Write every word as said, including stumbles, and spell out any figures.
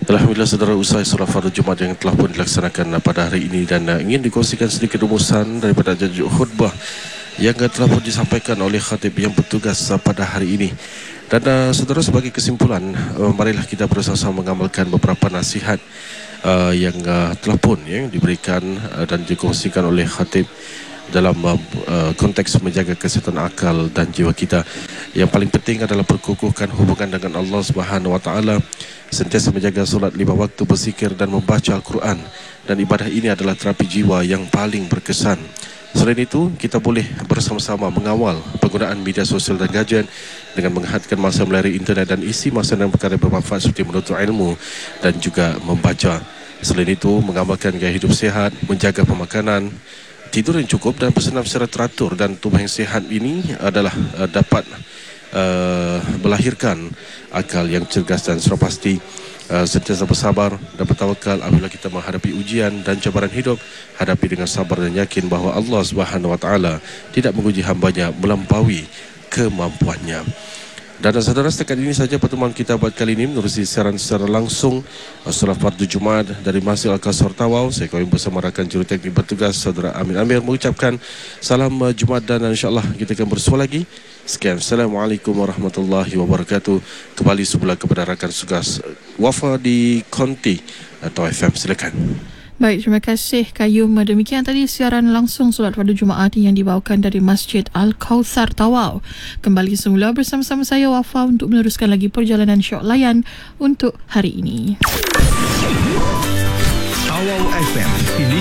Alhamdulillah, saudara, usai solat fardu Jumaat yang telah pun dilaksanakan pada hari ini, dan uh, ingin dikongsikan sedikit rumusan daripada tajuk khutbah yang uh, telah pun disampaikan oleh khatib yang bertugas uh, pada hari ini. Dan uh, saudara, sebagai kesimpulan, uh, marilah kita bersama-sama mengamalkan beberapa nasihat uh, yang uh, telah pun ya, diberikan uh, dan dikongsikan oleh khatib dalam uh, konteks menjaga kesihatan akal dan jiwa kita. Yang paling penting adalah perkukuhkan hubungan dengan Allah Subhanahu Wa Taala, sentiasa menjaga solat lima waktu, berzikir dan membaca Al-Quran, dan ibadah ini adalah terapi jiwa yang paling berkesan. Selain itu, kita boleh bersama-sama mengawal penggunaan media sosial dan gadget dengan menghadkan masa melalui internet dan isi masa dengan perkara bermanfaat seperti menuntut ilmu dan juga membaca. Selain itu, mengamalkan gaya hidup sihat, menjaga pemakanan, tidur yang cukup dan bersenam secara teratur, dan tubuh yang sihat ini adalah uh, dapat uh, melahirkan akal yang cergas, dan sudah pasti uh, sentiasa bersabar dan bertawakal apabila kita menghadapi ujian dan cabaran hidup. Hadapi dengan sabar dan yakin bahawa Allah Subhanahu Wa Taala tidak menguji hambanya melampaui kemampuannya. Dan saudara, setakat ini saja pertemuan kita buat kali ini menerusi siaran secara langsung solat fardu Jumaat dari Masjid Al-Kausar Tawau. Saya kawin bersama rakan juruteknik bertugas saudara Amin Amir, mengucapkan salam Jumaat, dan insyaAllah kita akan bersua lagi. Sekian, Assalamualaikum warahmatullahi wabarakatuh. Kembali sebelah kepada rakan tugas Wafa di Konti atau F M, silakan. Baik, terima kasih Kayum. Demikian tadi siaran langsung solat fardu Jumaat yang dibawakan dari Masjid Al-Kausar Tawau. Kembali semula bersama-sama saya Wafa untuk meneruskan lagi perjalanan syok layan untuk hari ini. Tawau F M.